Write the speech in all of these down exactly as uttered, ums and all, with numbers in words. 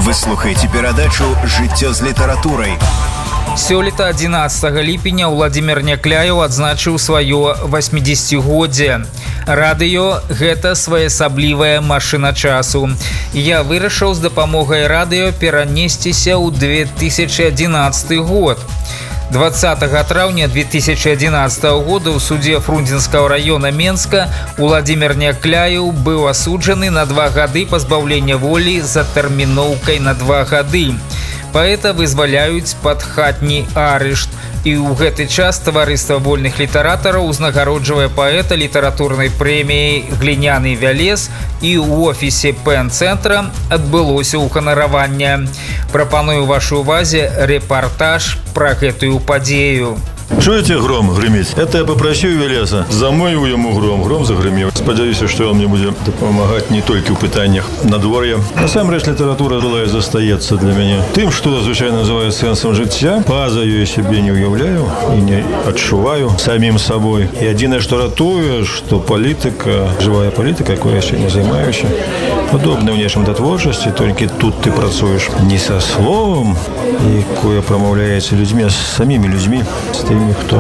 Вы слухаеце перадачу «Жыццё з літаратурай». Сёлета адзінаццатага ліпеня Уладзімір Някляеў адзначыў сваё васьмідзесяцігоддзе. Радыё – гэта своеасаблівая машына часу. Я вырашыў з дапамогай радыё перанесціся ў две тысячы адзінаццаты год. двадцатага траўня две тысячи одиннадцатого года ў судзе Фрунзенскага района Менска Уладзімір Някляеў быў асуджаны на два гады пазбаўлення волі за тэрміноўкай на два гады. Паэта вызваляюць пад хатні арышт. І ў гэты час таварыства вольных літаратараў узнагароджвае паэта літаратурнай прэміяй «Гліняны вялез» і ў офісе Пэн-цэнтра адбылося ўханараванне. Прапаную вашай увазе рэпартаж пра гэтую падзею. Чуете гром гремить? Это я попросил Велеса. Замою ему гром. Гром загремел. Сподіваюсь, что он мне будет помогать не только в пытаниях надворья. Насамрэч литература была и застаецца для меня тем, что звычайно называют сенсом жыцця. Паза я себе не уявляю и не отшуваю самим собой. И единое, что ратую, что политика, живая политика, якой я еще не займаюся, подобная внешнем до творчости, только тут ты працуешь не со словом, якое промовляется людьми, а с самими людьми, с теми, хто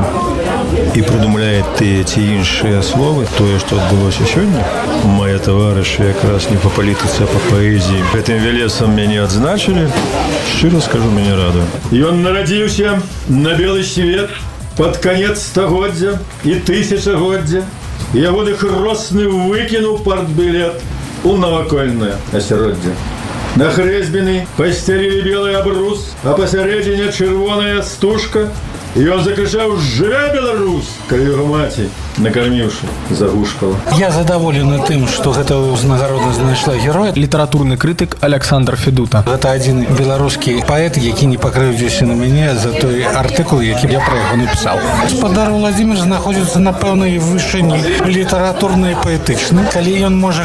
і придумляє ті ці інші слови, тое, що відбулося сьогодні. Моя товариші якраз не по політиці, а по поезії. Гэтым Велесом мяне адзначили. Шчыра скажу, мяне радуе. Ён нарадзіўся на белы свет под конец стагоддзя і тысячагоддзя. Ягоны хросны выкінуў партбілет у навакольнае асяроддзе. На хрэсьбіны пасцялілі белы абрус, а пасярэдзіне чырвоная стужка. И он закричал: «Живя Беларусь!» Калі яго маці, накормивши, загушкала. Я задоволены тым, што гэта ўзнагарода знайшла героя. Літаратурны крытык Александр Федута. Гэта адзін беларускі паэт, які не пакрыўдзіўся на мяне за той артыкул, які я пра яго напісаў. Гаспадар Уладзімір знаходзіцца на пэўнай вышыні літаратурнай і паэтычнай. Калі ён можа